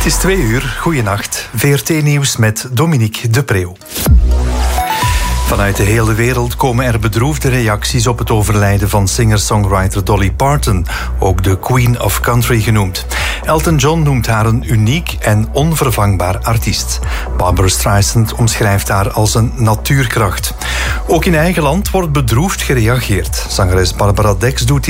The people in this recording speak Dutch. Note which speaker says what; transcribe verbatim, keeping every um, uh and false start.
Speaker 1: Het is twee uur. Goeienacht. V R T-nieuws met Dominique de Preeuw. Vanuit de hele wereld komen er bedroefde reacties op het overlijden van singer-songwriter Dolly Parton, ook de Queen of Country genoemd. Elton John noemt haar een uniek en onvervangbaar artiest. Barbra Streisand omschrijft haar als een natuurkracht. Ook in eigen land wordt bedroefd gereageerd. Zangeres Barbara Dex doet